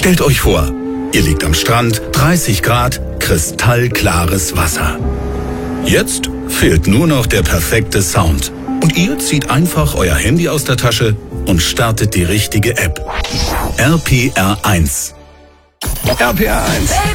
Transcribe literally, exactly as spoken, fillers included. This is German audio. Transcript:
Stellt euch vor, ihr liegt am Strand, dreißig Grad, kristallklares Wasser. Jetzt fehlt nur noch der perfekte Sound. Und ihr zieht einfach euer Handy aus der Tasche und startet die richtige App. R P R eins. R P R eins.